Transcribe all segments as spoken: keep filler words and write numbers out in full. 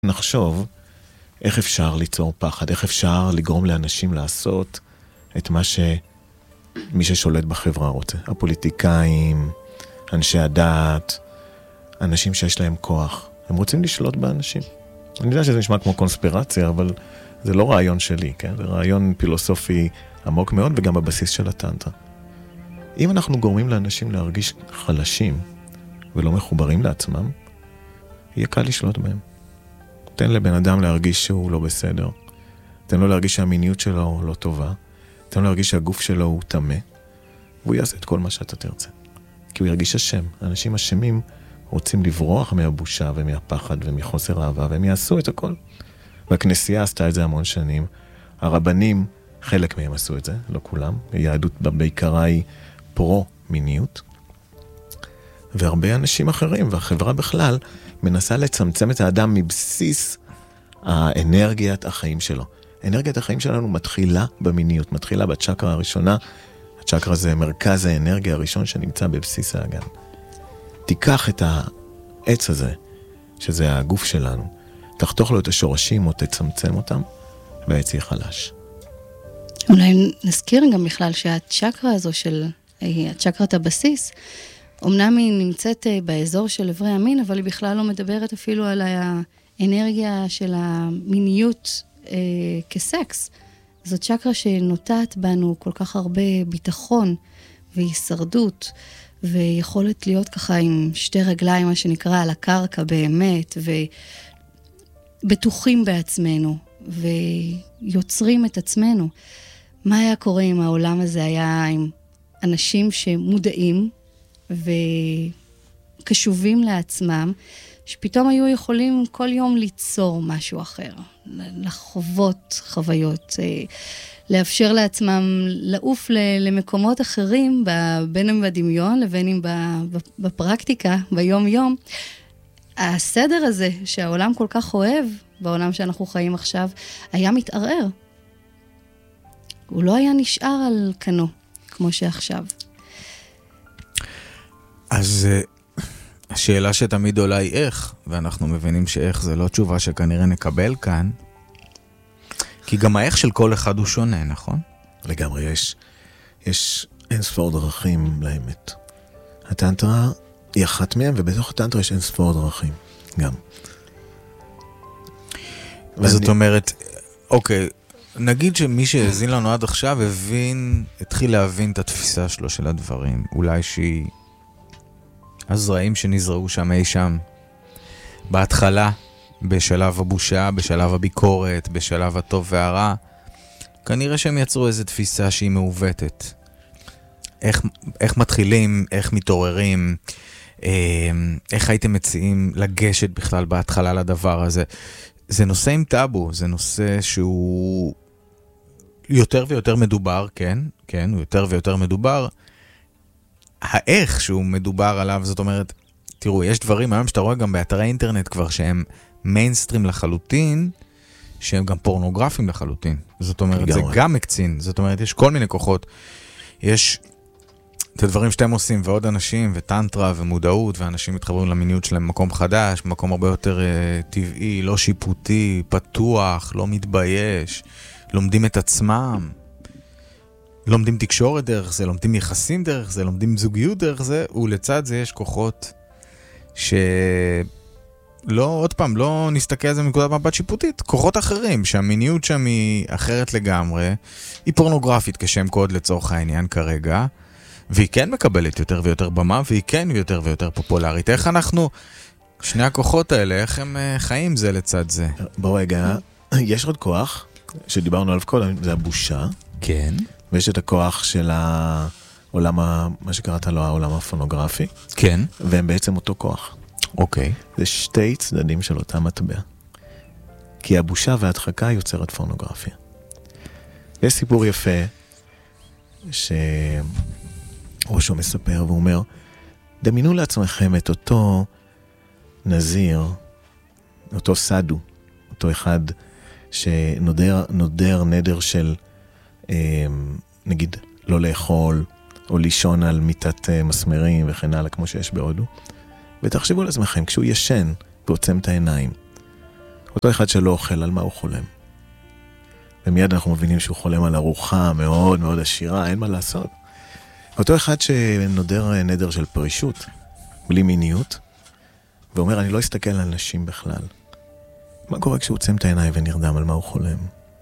נחשוב איך אפשר ליצור פחד, איך אפשר לגרום לאנשים לעשות את מה שמי ששולט בחברה רוצה. הפוליטיקאים, אנשי הדת, אנשים שיש להם כוח. הם רוצים לשלוט באנשים. אני יודע שזה נשמע כמו קונספירציה, אבל זה לא רעיון שלי, כן? זה רעיון פילוסופי עמוק מאוד וגם בבסיס של הטנטרה. אם אנחנו גורמים לאנשים להרגיש חלשים ולא מחוברים לעצמם, יהיה קל לשלוט בהם. תן לבן אדם להרגיש שהוא לא בסדר. תן לו להרגיש שהמיניות שלו לא טובה. תן לו להרגיש שהגוף שלו הוא טמא. והוא יעשה את כל מה שאתה תרצה. כי הוא ירגיש אשם. אנשים אשמים רוצים לברוח מהבושה ומהפחד ומחוסר אהבה, והם יעשו את הכל. והכנסייה עשתה את זה המון שנים. הרבנים, חלק מהם עשו את זה, לא כולם. היהדות בעיקרה היא פרו-מיניות. והרבה אנשים אחרים, והחברה בכלל, מנסה לצמצם את האדם מבסיס האנרגיית החיים שלו. אנרגיית החיים שלנו מתחילה במיניות, מתחילה בצ'קרה הראשונה. הצ'קרה זה מרכז האנרגיה הראשון שנמצא בבסיס האגן. תיקח את העץ הזה, שזה הגוף שלנו, תחתוך לו את השורשים או תצמצם אותם, והעץ יהיה חלש. אולי נזכיר גם בכלל שהצ'קרה הזו של הצ'קרת הבסיס, אמנם היא נמצאת באזור של עברי המין, אבל היא בכלל לא מדברת אפילו על האנרגיה של המיניות אה, כסקס. זאת צ'קרה שנוטעת בנו כל כך הרבה ביטחון והישרדות, ויכולת להיות ככה עם שתי רגליים, מה שנקרא, על הקרקע באמת, ובטוחים בעצמנו, ויוצרים את עצמנו. מה היה קורה אם העולם הזה היה עם אנשים שמודעים, וקשובים לעצמם, שפתאום היו יכולים כל יום ליצור משהו אחר, לחוות חוויות, לאפשר לעצמם לעוף למקומות אחרים, בין אם בדמיון לבין אם בפרקטיקה, ביום יום. הסדר הזה שהעולם כל כך אוהב, בעולם שאנחנו חיים עכשיו, היה מתערער. הוא לא היה נשאר על כנו, כמו שעכשיו. אז השאלה שתמיד עולה היא איך, ואנחנו מבינים שאיך זה לא תשובה שכנראה נקבל כאן, כי גם האיך של כל אחד הוא שונה, נכון? לגמרי, יש, יש אין ספור דרכים לאמת. הטנטרה היא אחת מהם, ובתוך הטנטרה יש אין ספור דרכים, גם. וזאת ואני... אומרת, אוקיי, נגיד שמי שהזין לנו עד עכשיו הבין, התחיל להבין את התפיסה שלו של הדברים, אולי שהיא הזרעים שנזרעו שם אי שם בהתחלה, בשלב הבושה, בשלב הביקורת, בשלב הטוב והרע, כנראה שהם יצרו איזו תפיסה שהיא מעוותת. איך, איך מתחילים, איך מתעוררים, איך הייתם מציעים לגשת בכלל בהתחלה לדבר הזה. זה נושא עם טאבו, זה נושא שהוא יותר ויותר מדובר, כן, כן, הוא יותר ויותר מדובר. האיך שהוא מדובר עליו, זאת אומרת, תראו, יש דברים היום שאתה רואה גם באתרי אינטרנט כבר שהם מיינסטרים לחלוטין, שהם גם פורנוגרפיים לחלוטין. זאת אומרת, זה גם מקצין. זאת אומרת, יש כל מיני כוחות. יש את הדברים שאתם עושים, ועוד אנשים, וטנטרה, ומודעות, ואנשים מתחברים למיניות שלהם במקום חדש, במקום הרבה יותר uh, טבעי, לא שיפוטי, פתוח, לא מתבייש, לומדים את עצמם, לומדים תקשורת דרך זה, לומדים יחסים דרך זה, לומדים זוגיות דרך זה, ולצד זה יש כוחות ש... לא, עוד פעם, לא נסתכל על זה מנקודת מבט שיפוטית, כוחות אחרים, שהמיניות שם היא אחרת לגמרי, היא פורנוגרפית כשם קוד לצורך העניין כרגע, והיא כן מקבלת יותר ויותר במה, והיא כן יותר ויותר פופולרית. איך אנחנו, שני הכוחות האלה, איך הם חיים זה לצד זה? בוא רגע, יש עוד כוח, שדיברנו עליו קודם, זה הבושה. כן. ויש את הכוח של העולם, מה שקראת לו, העולם הפורנוגרפי. כן. והם בעצם אותו כוח. אוקיי. זה שתי צדדים של אותה מטבע. כי הבושה וההדחקה יוצרת פורנוגרפיה. יש סיפור יפה, שראשו מספר ואומר, דמיינו לעצמכם את אותו נזיר, אותו סדו, אותו אחד שנודר נודר נדר של, נגיד, לא לאכול, או לישון על מיטת מסמרים וכן הלאה, כמו שיש בהודו. ותחשבו לעצמכם, כשהוא ישן ועוצם את העיניים, אותו אחד שלא אוכל, על מה הוא חולם? ומיד אנחנו מבינים שהוא חולם על ארוחה מאוד מאוד עשירה, אין מה לעשות. אותו אחד שנודר נדר של פרישות, בלי מיניות, ואומר, אני לא אסתכל על נשים בכלל. מה קורה כשהוא עוצם את העיניים ונרדם על מה הוא חולם?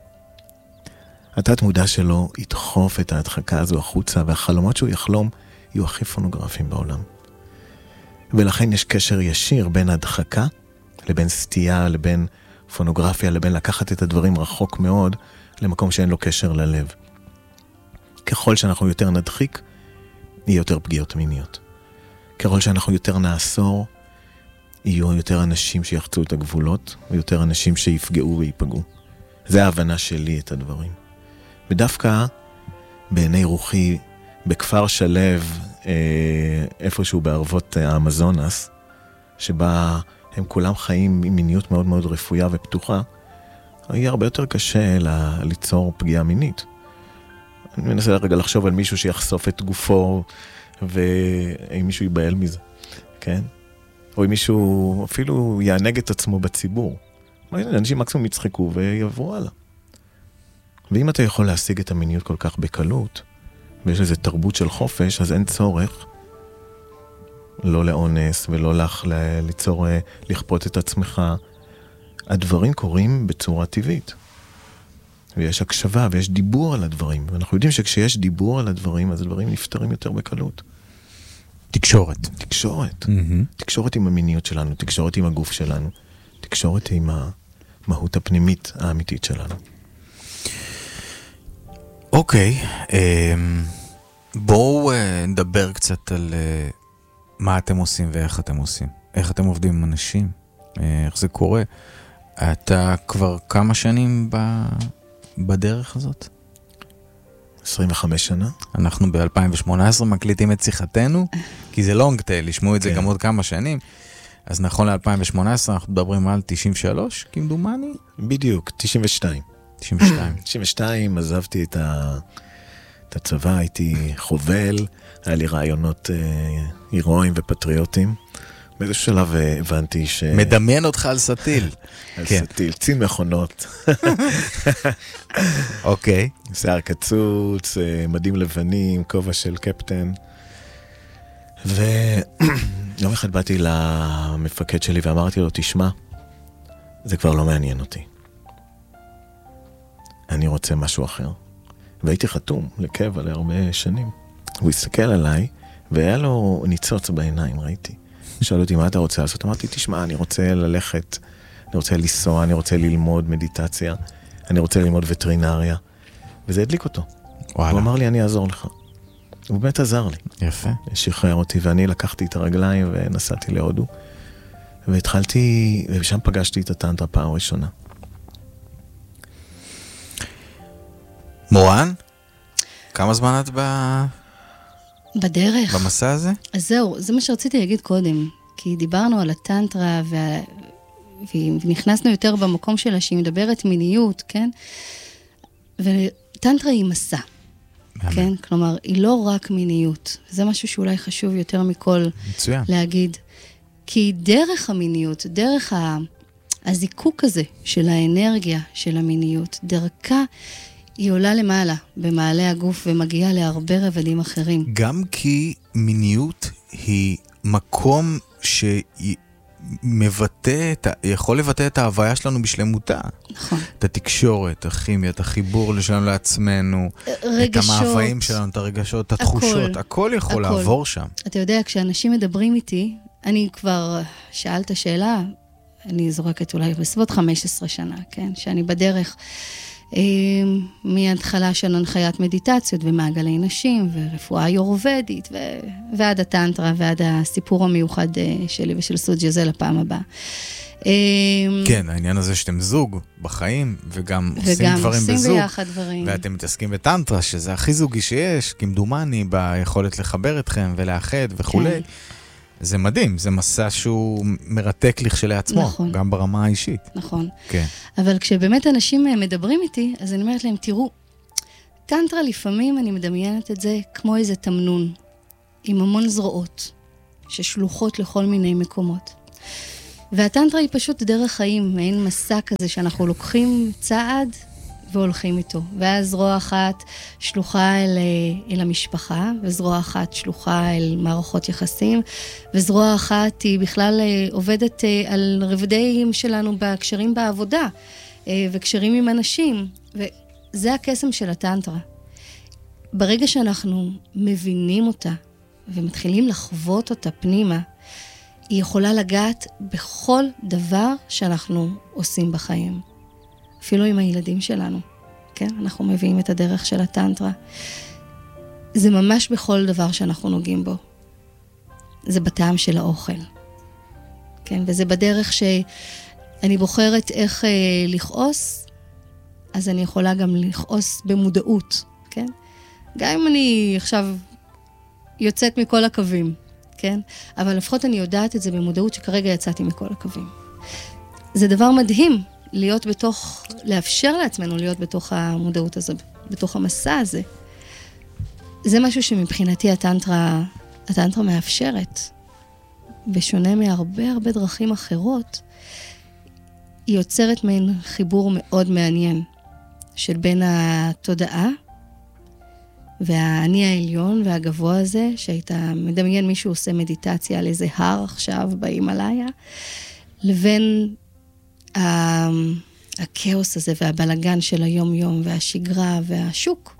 התת מודע שלו ידחוף את ההדחקה הזו החוצה, והחלומות שהוא יחלום יהיו הכי פונוגרפיים בעולם. ולכן יש קשר ישיר בין הדחקה, לבין סטייה, לבין פונוגרפיה, לבין לקחת את הדברים רחוק מאוד, למקום שאין לו קשר ללב. ככל שאנחנו יותר נדחיק, יהיו יותר פגיעות מיניות. ככל שאנחנו יותר נאסור, יהיו יותר אנשים שיחצו את הגבולות, ויותר אנשים שיפגעו ויפגעו. זה ההבנה שלי את הדברים. ודווקא בעיני רוחי, בכפר שלב, איפשהו בערבות האמזונס, שבה הם כולם חיים עם מיניות מאוד מאוד רפויה ופתוחה, יהיה הרבה יותר קשה ליצור פגיעה מינית. אני מנסה רגע לחשוב על מישהו שיחשוף את גופו, ואם מישהו ייבהל מזה, כן? או אם מישהו אפילו יענג את עצמו בציבור. אנשים מקסימום יצחקו ויעברו הלאה. ואם אתה יכול להשיג את המיניות כל כך בקלות, ויש לזה תרבות של חופש, אז אין צורך לא לאונס ולא לך ליצור, לכפות את עצמך. הדברים קורים בצורה טבעית. ויש הקשבה ויש דיבור על הדברים. ואנחנו יודעים שכשיש דיבור על הדברים, אז הדברים נפתרים יותר בקלות. תקשורת. תקשורת. Mm-hmm. תקשורת עם המיניות שלנו, תקשורת עם הגוף שלנו, תקשורת עם המהות הפנימית האמיתית שלנו. אוקיי, בואו נדבר קצת על מה אתם עושים ואיך אתם עושים. איך אתם עובדים עם אנשים, איך זה קורה. אתה כבר כמה שנים בדרך הזאת? עשרים וחמש שנה. אנחנו ב-אלפיים שמונה עשרה מקליטים את שיחתנו, כי זה לונג טייל, לשמעו את זה גם עוד כמה שנים. אז נכון ל-אלפיים שמונה עשרה אנחנו מדברים על תשעים ושלוש, כמדומני? בדיוק, תשעים ושתיים. תשעים ושתיים. תשעים ושתיים, עזבתי את, ה... את הצבא, הייתי חובל, היה לי רעיונות אה, הירואיים ופטריוטים. באיזה שלב הבנתי ש... מדמיין אותך על סטיל. על כן. סטיל, צין מכונות. אוקיי. שיער קצוץ, מדים לבנים, כובע של קפטן. ויום אחד באתי למפקד שלי ואמרתי לו, תשמע, זה כבר לא מעניין אותי. אני רוצה משהו אחר. והייתי חתום לקבע להרבה שנים. הוא הסתכל עליי, והיה לו ניצוץ בעיניים, ראיתי. שאל אותי, מה אתה רוצה לעשות? אמרתי, תשמע, אני רוצה ללכת, אני רוצה לנסוע, אני רוצה ללמוד מדיטציה, אני רוצה ללמוד וטרינריה. וזה הדליק אותו. וואלה. הוא אמר לי, אני אעזור לך. הוא באמת עזר לי. יפה. שחרר אותי, ואני לקחתי את הרגליים ונסעתי להודו. והתחלתי, ושם פגשתי את הטנטרה פעם ראשונה. מורן? כמה זמן את ב... בדרך. במסע הזה? אז זהו, זה מה שרציתי להגיד קודם, כי דיברנו על הטנטרה, וה... ונכנסנו יותר במקום שלה, שהיא מדברת מיניות, כן? וטנטרה היא מסע, כן? כלומר, היא לא רק מיניות. זה משהו שאולי חשוב יותר מכל מצוין. להגיד. כי דרך המיניות, דרך ה... הזיקוק הזה של האנרגיה של המיניות, דרכה היא עולה למעלה, במעלה הגוף, ומגיעה להרבה רבדים אחרים. גם כי מיניות היא מקום שמבטא, יכול לבטא את ההוויה שלנו בשלמותה. נכון. את התקשורת, הכימיה, את החיבור שלנו לעצמנו, רגשות, את המאוויים שלנו, את הרגשות, את התחושות, הכל, הכל יכול הכל. לעבור שם. אתה יודע, כשאנשים מדברים איתי, אני כבר שאלת שאלה, אני זורקת אולי בסביבות חמש עשרה שנה, כן? שאני בדרך... מההתחלה של הנחיית מדיטציות ומעגלי נשים ורפואה יורבדית ו... ועד הטנטרה ועד הסיפור המיוחד שלי ושל סוג'ה, זה לפעם הבאה. כן, העניין הזה שאתם זוג בחיים וגם עושים וגם דברים עושים בזוג ביחד דברים. ואתם מתעסקים בטנטרה שזה הכי זוגי שיש, כמדומני ביכולת לחבר אתכם ולאחד וכו'. כן. זה מדהים, זה מסע שהוא מרתק לכשלעצמו, נכון. גם ברמה האישית. נכון. כן. אבל כשבאמת אנשים מדברים איתי, אז אני אומרת להם, תראו, טנטרה לפעמים אני מדמיינת את זה כמו איזה תמנון, עם המון זרועות, ששלוחות לכל מיני מקומות. והטנטרה היא פשוט דרך חיים, מעין מסע כזה שאנחנו לוקחים צעד והולכים איתו. ואז זרוע אחת שלוחה אל, אל המשפחה, וזרוע אחת שלוחה אל מערכות יחסים, וזרוע אחת היא בכלל עובדת על רבדים שלנו בהקשרים בעבודה, וקשרים עם אנשים, וזה הקסם של הטנטרה. ברגע שאנחנו מבינים אותה, ומתחילים לחוות אותה פנימה, היא יכולה לגעת בכל דבר שאנחנו עושים בחיים. אפילו עם הילדים שלנו, כן? אנחנו מביאים את הדרך של הטנטרה. זה ממש בכל דבר שאנחנו נוגעים בו. זה בטעם של האוכל. כן? וזה בדרך שאני בוחרת איך אה, לכעוס, אז אני יכולה גם לכעוס במודעות, כן? גם אם אני עכשיו יוצאת מכל הקווים, כן? אבל לפחות אני יודעת את זה במודעות שכרגע יצאתי מכל הקווים. זה דבר מדהים להיות בתוך, לאפשר לעצמנו להיות בתוך המודעות הזו, בתוך המסע הזה. זה משהו שמבחינתי הטנטרה, הטנטרה מאפשרת, בשונה מהרבה הרבה דרכים אחרות, היא יוצרת מעין חיבור מאוד מעניין, של בין התודעה, והאני העליון והגבוה הזה, שהיית מדמיין מישהו עושה מדיטציה על איזה הר עכשיו בהימאליה, לבין הכאוס הזה והבלגן של היום-יום והשגרה והשוק.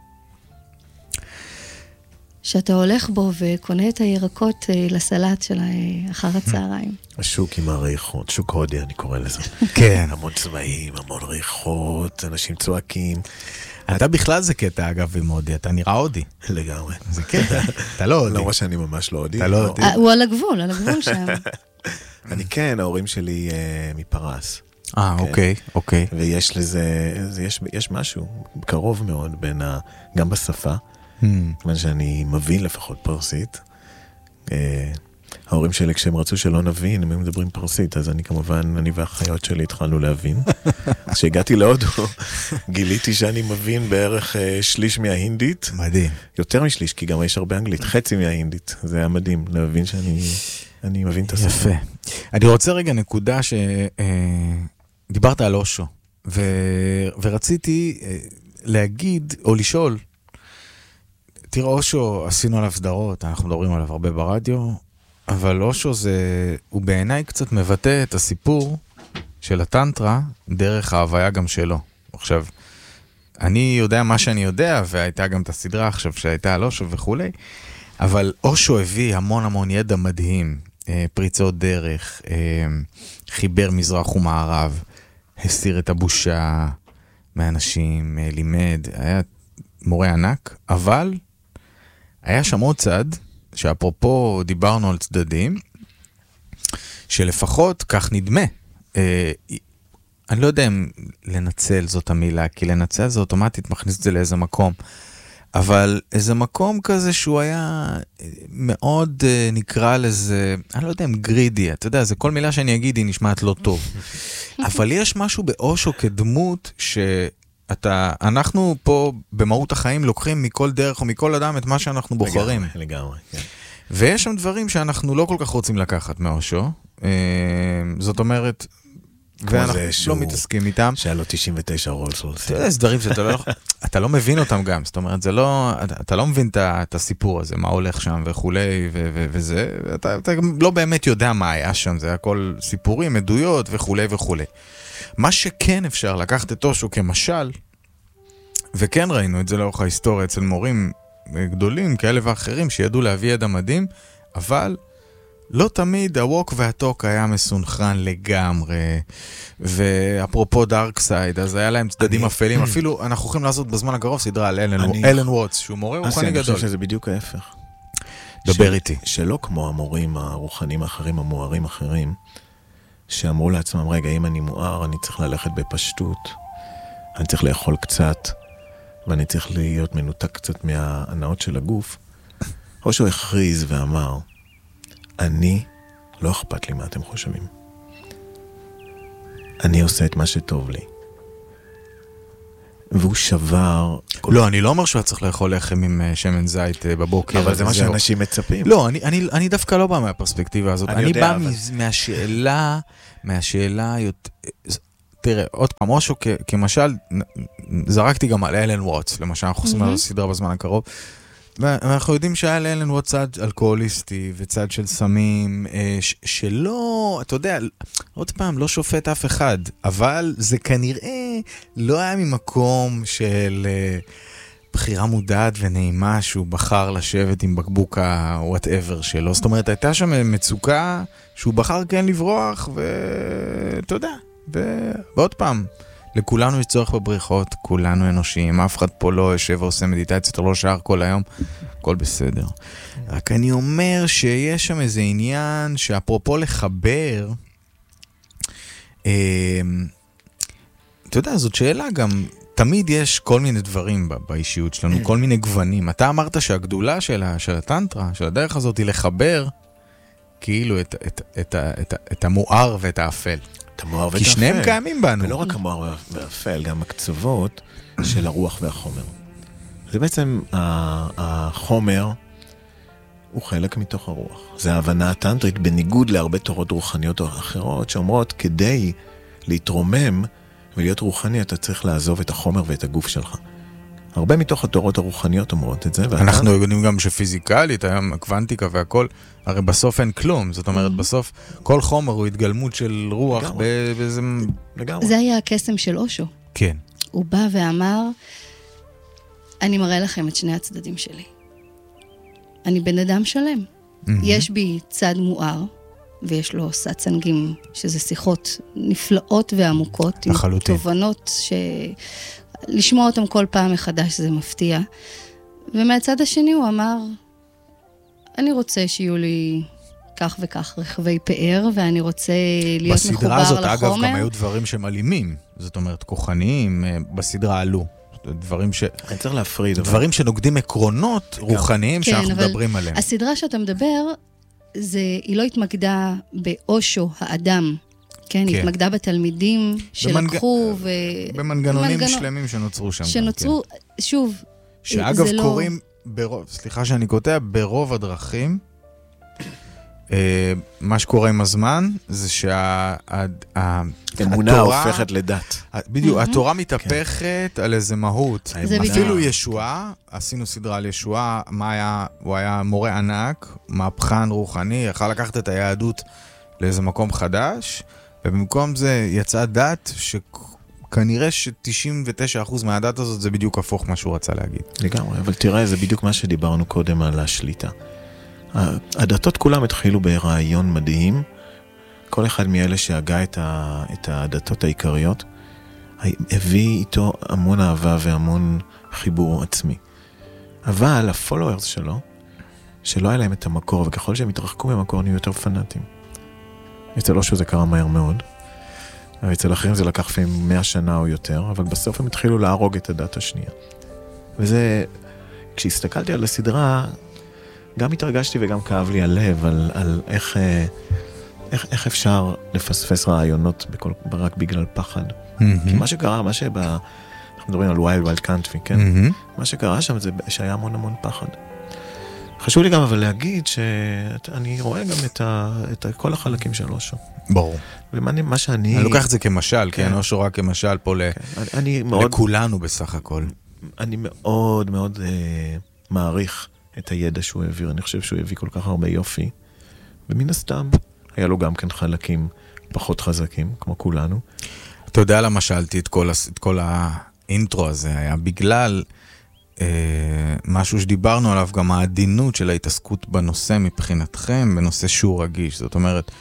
שאתה הולך בו וקונה את הירקות לסלט של אחר הצהריים. השוק עם הריחות, שוק הודי אני קורא לזה. כן. המון צבעים, המון ריחות, אנשים צועקים. אתה בכלל זה קטע, אגב, עם הודי, אתה נראה הודי. לגמרי. זה קטע, אתה לא הודי. למרות שאני ממש לא הודי. אתה לא הודי. הוא על הגבול, על הגבול שם. אני כן, ההורים שלי מפרס. אה, אוקיי, אוקיי. ויש לזה, יש משהו קרוב מאוד בין, גם בשפה, כיוון שאני מבין לפחות פרסית. ההורים שלי, כשהם רצו שלא נבין, הם מדברים פרסית, אז אני כמובן, אני והחיות שלי התחלנו להבין. כשהגעתי להודו, גיליתי שאני מבין בערך שליש מההינדית. מדהים. יותר משליש, כי גם יש הרבה אנגלית, חצי מההינדית. זה היה מדהים, להבין שאני אני מבין את השפה. יפה. אני רוצה רגע נקודה שדיברת על אושו, ורציתי להגיד, או לשאול, תראה, אושו, עשינו עליו סדרות, אנחנו מדברים עליו הרבה ברדיו, אבל אושו זה, הוא בעיניי קצת מבטא את הסיפור של הטנטרה, דרך ההוויה גם שלו. עכשיו, אני יודע מה שאני יודע, והייתה גם את הסדרה עכשיו שהייתה על אושו וכו', אבל אושו הביא המון המון ידע מדהים, פריצות דרך, חיבר מזרח ומערב, הסיר את הבושה מאנשים, לימד, היה מורה ענק, אבל היה שם עוד צד, שאפרופו דיברנו על צדדים, שלפחות כך נדמה. אה, אני לא יודע אם לנצל זאת המילה, כי לנצל זה אוטומטית מכניס את זה לאיזה מקום. אבל איזה מקום כזה שהוא היה מאוד אה, נקרא לזה, אני לא יודע אם גרידי, אתה יודע, זה כל מילה שאני אגיד היא נשמעת לא טוב. אבל יש משהו באושו כדמות ש... אתה, אנחנו פה במהות החיים לוקחים מכל דרך או מכל אדם את מה שאנחנו בוחרים. לגמרי, לגמרי, כן. ויש שם דברים שאנחנו לא כל כך רוצים לקחת מאושו. זאת אומרת, ואנחנו לא מתעסקים איתם. שהיה לו תשעים ותשע רולס רויס. אתה יודע, זה דברים שאתה לא, אתה לא מבין אותם גם. זאת אומרת, זה לא, אתה לא מבין את הסיפור הזה, מה הולך שם וכולי וזה. אתה, אתה לא באמת יודע מה היה שם, זה הכל סיפורים, עדויות וכולי וכולי. מה שכן אפשר לקחת את אושו כמשל, וכן ראינו את זה לאורך ההיסטוריה אצל מורים גדולים כאלה ואחרים שידעו להביא ידע מדהים, אבל לא תמיד הווק והטוק היה מסונכרן לגמרי, ואפרופו דארק סייד, אז היה להם צדדים אפלים, אפילו אנחנו יכולים לעשות בזמן הקרוב סדרה על אלן ווטס, שהוא מורה רוחני גדול. אני חושב שזה בדיוק ההפך. דבר איתי. שלא כמו המורים הרוחנים האחרים, המוארים האחרים, שאמרו לעצמם, רגע, אם אני מואר, אני צריך ללכת בפשטות, אני צריך לאכול קצת, ואני צריך להיות מנותק קצת מהענאות של הגוף. או שהוא הכריז ואמר, אני, לא אכפת לי מה אתם חושבים. אני עושה את מה שטוב לי. והוא שבר... לא, אני לא אומר שהוא צריך לאכול לחם עם שמן זית בבוקר. אבל זה מה שאנשים מצפים. לא, אני, אני, אני דווקא לא בא מהפרספקטיבה הזאת. אני, אני יודע, בא אבל... מהשאלה, מהשאלה, תראה, עוד פעם, משהו כ, כמשל, זרקתי גם על אלן ווטס, למשל, אנחנו חושבים על הסדרה בזמן הקרוב, ואנחנו יודעים שהיה לאלן ווטס צד אלכוהוליסטי וצד של סמים, ש- שלא, אתה יודע, עוד פעם, לא שופט אף אחד, אבל זה כנראה לא היה ממקום של בחירה מודעת ונעימה שהוא בחר לשבת עם בקבוק ה-whatever שלו. זאת אומרת, הייתה שם מצוקה שהוא בחר כן לברוח, ואתה יודע, ו... ועוד פעם, לכולנו יש צורך בבריחות, כולנו אנושיים, אף אחד פה לא יושב ועושה מדיטציות או לא שער כל היום, הכל בסדר. רק אני אומר שיש שם איזה עניין שאפרופו לחבר, אה, אתה יודע, זאת שאלה גם, תמיד יש כל מיני דברים באישיות שלנו, כל מיני גוונים. אתה אמרת שהגדולה של, של הטנטרה, של הדרך הזאת, היא לחבר כאילו את, את, את, את, את המואר ואת האפל. כי שניהם קיימים בנו. ולא רק המואר והאפל, גם הקצוות של הרוח והחומר. זה בעצם, החומר הוא חלק מתוך הרוח. זה ההבנה הטנטרית, בניגוד להרבה תורות רוחניות או אחרות, שאומרות, כדי להתרומם ולהיות רוחני, אתה צריך לעזוב את החומר ואת הגוף שלך. הרבה מתוך התורות הרוחניות אומרות את זה. אנחנו יודעים גם שפיזיקלית, היום הקוונטיקה והכל, הרי בסוף אין כלום. זאת אומרת, בסוף כל חומר הוא התגלמות של רוח באיזה... לגמרי. זה היה הקסם של אושו. כן. הוא בא ואמר, אני מראה לכם את שני הצדדים שלי. אני בן אדם שלם. יש בי צד מואר, ויש לו סצנגים, שזה שיחות נפלאות ועמוקות, עם תובנות ש... לשמוע אותם כל פעם מחדש זה מפתיע. ומהצד השני הוא אמר, אני רוצה שיהיו לי כך וכך רכבי פאר, ואני רוצה להיות מחובר לחומר. בסדרה הזאת, אגב, גם היו דברים שמלימים. זאת אומרת, כוחניים בסדרה עלו. דברים ש... אני צריך להפריד. דברים שנוגדים עקרונות רוחניים שאנחנו מדברים עליהם. הסדרה שאתה מדבר, היא לא התמקדה באושו האדם, כן, היא התמקדה בתלמידים שלקחו ו... במנגנונים שלמים שנוצרו שם. שנוצרו, שוב, שאגב קוראים, סליחה שאני קוטע, ברוב הדרכים, מה שקורה עם הזמן, זה שהאמונה הופכת לדת. בדיוק, התורה מתהפכת על איזה מהות. אפילו ישועה, עשינו סדרה על ישועה, מה היה, הוא היה מורה ענק, מהפכן רוחני, יכל לקחת את היהדות לאיזה מקום חדש, ובמקום זה יצאה דת שכנראה ש-תשעים ותשעה אחוז מהדת הזאת זה בדיוק הפוך מה שהוא רצה להגיד. לגמרי, אבל תראה, זה בדיוק מה שדיברנו קודם על השליטה. הדתות כולם התחילו ברעיון מדהים, כל אחד מאלה שהגה את, ה, את הדתות העיקריות, הביא איתו המון אהבה והמון חיבור עצמי. אבל הפולוורס שלו, שלא היה להם את המקור, וככל שהם התרחקו ממקור, נהיו יותר פנאטים. אצל אושו זה קרה מהר מאוד, אצל אחרים זה לקח לפעמים מאה שנה או יותר, אבל בסוף הם התחילו להרוג את הדת השנייה. וזה, כשהסתכלתי על הסדרה, גם התרגשתי וגם כאב לי הלב על, על איך, איך, איך אפשר לפספס רעיונות בכל, רק בגלל פחד. Mm-hmm. כי מה שקרה, מה שבה, אנחנו מדברים על ווילד ווילד קאנטרי, כן? Mm-hmm. מה שקרה שם זה שהיה המון המון פחד. חשוב לי גם אבל להגיד שאני רואה גם את, ה, את כל החלקים של אושו. ברור. ומה שאני... אני לוקח את זה כמשל, כן, אושו רק כמשל פה כן. אני מאוד, לכולנו בסך הכל. אני מאוד מאוד אה, מעריך את הידע שהוא העביר. אני חושב שהוא הביא כל כך הרבה יופי. ומן הסתם, היה לו גם כן חלקים פחות חזקים, כמו כולנו. אתה יודע למה שאלתי את כל, את כל האינטרו הזה, היה בגלל... משהו שדיברנו עליו, גם העדינות של ההתעסקות בנושא מבחינתכם, בנושא שהוא רגיש. זאת אומרת,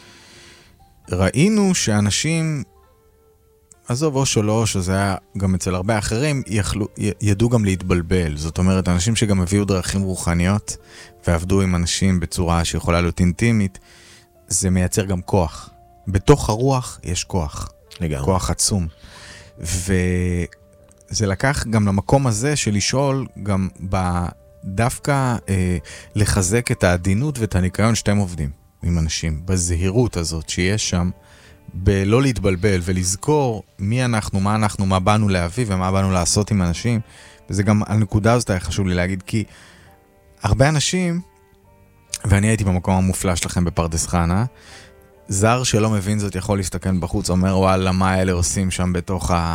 ראינו שאנשים, עזוב אושו לא אושו, זה היה גם אצל הרבה אחרים, יכלו, ידעו גם להתבלבל. זאת אומרת, אנשים שגם הביאו דרכים רוחניות, ועבדו עם אנשים בצורה שיכולה להיות אינטימית, זה מייצר גם כוח. בתוך הרוח יש כוח. לגמרי. כוח עצום. ו... זה לקח גם למקום הזה של לשאול גם דווקא אה, לחזק את העדינות ואת הניקיון שאתם עובדים עם אנשים, בזהירות הזאת שיש שם, בלא להתבלבל ולזכור מי אנחנו, מה אנחנו, מה באנו להביא ומה באנו לעשות עם אנשים, וזה גם, הנקודה הזאת היה חשוב לי להגיד, כי הרבה אנשים, ואני הייתי במקום המופלא שלכם בפרדס חנה, זר שלא מבין זאת יכול להסתכל בחוץ, אומר וואלה, מה אלה עושים שם בתוך ה...